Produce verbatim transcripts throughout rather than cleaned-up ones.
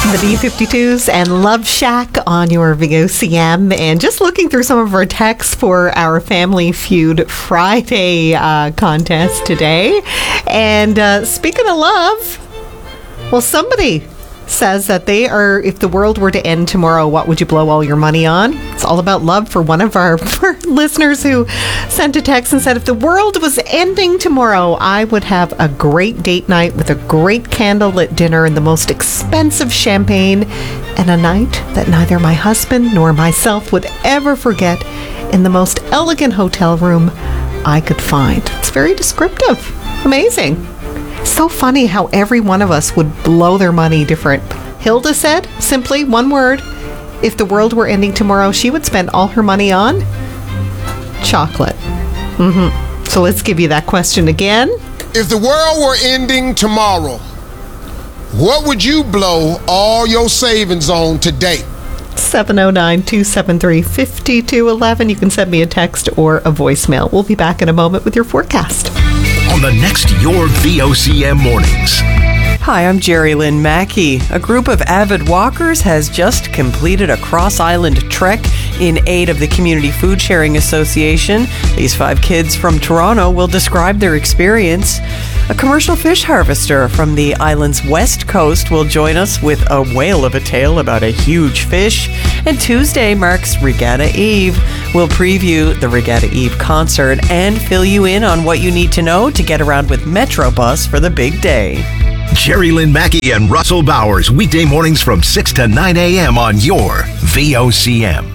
The B fifty-twos and Love Shack on your V O C M. And just looking through some of our texts for our Family Feud Friday uh, contest today. And uh, speaking of love, well, somebody says that they are, if the world were to end tomorrow, what would you blow all your money on? It's all about love for one of our listeners who sent a text and said, if the world was ending tomorrow, I would have a great date night with a great candlelit dinner and the most expensive champagne and a night that neither my husband nor myself would ever forget in the most elegant hotel room I could find. It's very descriptive. Amazing. So funny how every one of us would blow their money different. Hilda said, simply one word, if the world were ending tomorrow, she would spend all her money on chocolate. Mm-hmm. So let's give you that question again. If the world were ending tomorrow, what would you blow all your savings on today? seven oh nine, two seven three, five two one one. You can send me a text or a voicemail. We'll be back in a moment with your forecast. On the next Your V O C M Mornings. Hi, I'm Jerry Lynn Mackey. A group of avid walkers has just completed a cross-island trek in aid of the Community Food Sharing Association. These five kids from Toronto will describe their experience. A commercial fish harvester from the island's west coast will join us with a whale of a tale about a huge fish. And Tuesday marks Regatta Eve. We'll preview the Regatta Eve concert and fill you in on what you need to know to get around with Metrobus for the big day. Jerry Lynn Mackey and Russell Bowers, weekday mornings from six to nine a.m. on your V O C M.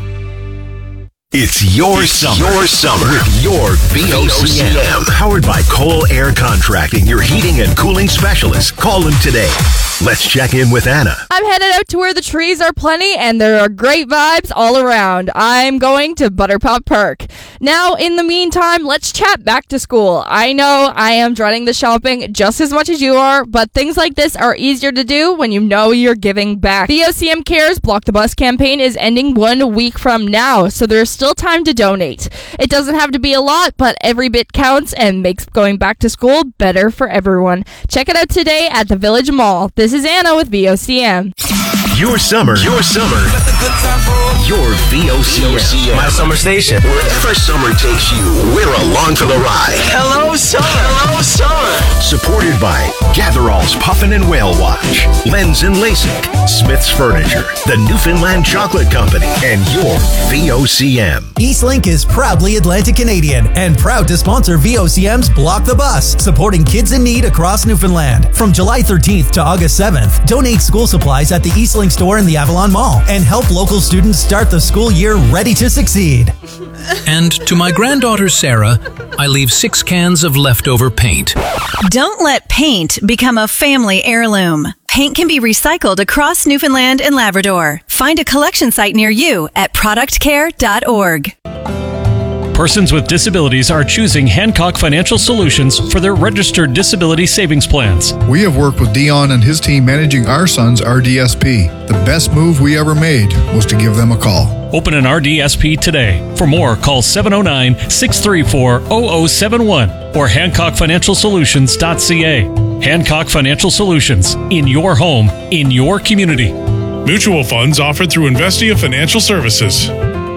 It's your it's summer. Your summer with your V O C M. Powered by Cole Air Contracting, your heating and cooling specialist. Call them today. Let's check in with Anna. I'm headed out to where the trees are plenty and there are great vibes all around. I'm going to Butterpop Park. Now, in the meantime, let's chat back to school. I know I am dreading the shopping just as much as you are, but things like this are easier to do when you know you're giving back. V O C M Cares Block the Bus campaign is ending one week from now, so there's still time to donate. It doesn't have to be a lot, but every bit counts and makes going back to school better for everyone. Check it out today at the Village Mall. This is Anna with V O C M. Your summer, your summer, your V O C M. My summer station. Wherever summer takes you, we're along for the ride. Hello, summer. Hello, summer. Supported by Gatherall's Puffin and Whale Watch, Lens and LASIK, Smith's Furniture, the Newfoundland Chocolate Company, and your V O C M. Eastlink is proudly Atlantic Canadian and proud to sponsor V O C M's Block the Bus, supporting kids in need across Newfoundland. From July thirteenth to August seventh, donate school supplies at the Eastlink store in the Avalon Mall and help local students start the school year ready to succeed. And to my granddaughter Sarah, I leave six cans of leftover paint. Don't let paint become a family heirloom. Paint can be recycled across Newfoundland and Labrador. Find a collection site near you at product care dot org. Persons with disabilities are choosing Hancock Financial Solutions for their registered disability savings plans. We have worked with Dion and his team managing our son's R D S P. The best move we ever made was to give them a call. Open an R D S P today. For more, call seven oh nine, six three four, zero zero seven one or hancock financial solutions dot c a. Hancock Financial Solutions. In your home, in your community. Mutual funds offered through Investia Financial Services.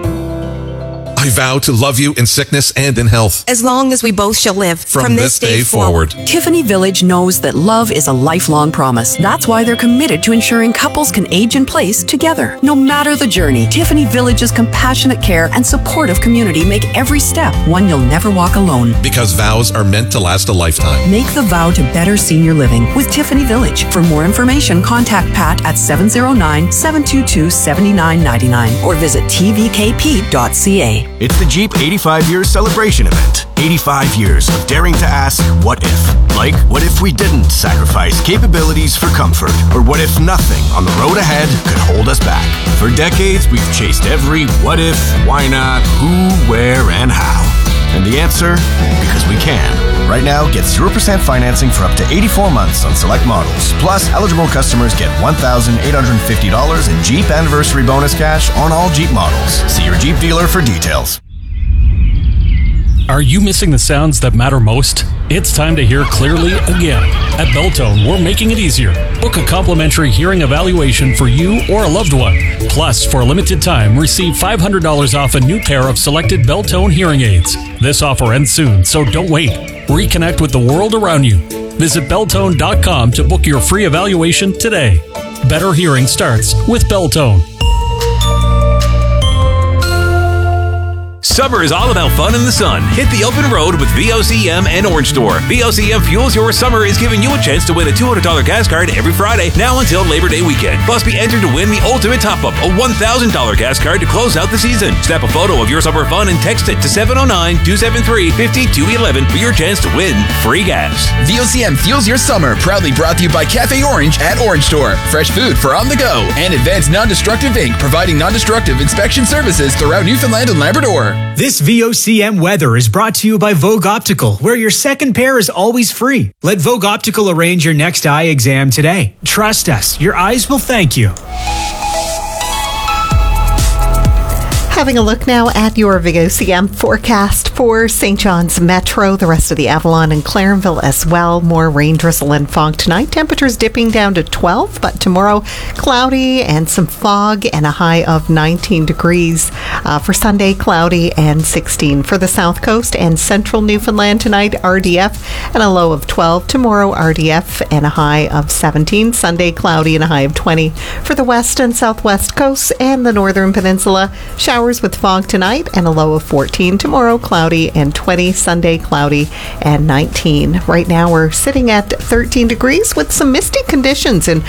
I vow to love you in sickness and in health. As long as we both shall live. From, From this, this day, day forward. forward. Tiffany Village knows that love is a lifelong promise. That's why they're committed to ensuring couples can age in place together. No matter the journey, Tiffany Village's compassionate care and supportive community make every step one you'll never walk alone. Because vows are meant to last a lifetime. Make the vow to better senior living with Tiffany Village. For more information, contact Pat at seven oh nine, seven two two, seven nine nine nine or visit t v k p dot c a. It's the Jeep eighty-five year celebration event. eighty-five years of daring to ask, what if? Like, what if we didn't sacrifice capabilities for comfort? Or what if nothing on the road ahead could hold us back? For decades, we've chased every what if, why not, who, where, and how. And the answer? Because we can. Right now, get zero percent financing for up to eighty-four months on select models. Plus, eligible customers get one thousand eight hundred fifty dollars in Jeep Anniversary Bonus Cash on all Jeep models. See your Jeep dealer for details. Are you missing the sounds that matter most? It's time to hear clearly again. At Beltone, we're making it easier. Book a complimentary hearing evaluation for you or a loved one. Plus, for a limited time, receive five hundred dollars off a new pair of selected Beltone hearing aids. This offer ends soon, so don't wait. Reconnect with the world around you. Visit Beltone dot com to book your free evaluation today. Better hearing starts with Beltone. Summer is all about fun in the sun. Hit the open road with V O C M and Orange Store. V O C M Fuels Your Summer is giving you a chance to win a two hundred dollars gas card every Friday, now until Labor Day weekend. Plus, be entered to win the ultimate top-up, a one thousand dollars gas card to close out the season. Snap a photo of your summer fun and text it to seven oh nine, two seven three, five two one one for your chance to win free gas. V O C M Fuels Your Summer, proudly brought to you by Cafe Orange at Orange Store. Fresh food for on the go. And Advanced Non-Destructive Incorporated, providing non-destructive inspection services throughout Newfoundland and Labrador. This V O C M weather is brought to you by Vogue Optical, where your second pair is always free. Let Vogue Optical arrange your next eye exam today. Trust us, your eyes will thank you. Having a look now at your V O C M forecast for Saint John's Metro, the rest of the Avalon and Clarenville as well. More rain, drizzle, and fog tonight. Temperatures dipping down to twelve, but tomorrow cloudy and some fog and a high of nineteen degrees. Uh, for Sunday, cloudy and sixteen. For the South Coast and Central Newfoundland tonight, R D F and a low of twelve. Tomorrow, R D F and a high of seventeen. Sunday, cloudy and a high of twenty. For the West and Southwest Coasts and the Northern Peninsula, showers with fog tonight and a low of fourteen. Tomorrow, cloudy and twenty. Sunday, cloudy and nineteen. Right now, we're sitting at thirteen degrees with some misty conditions in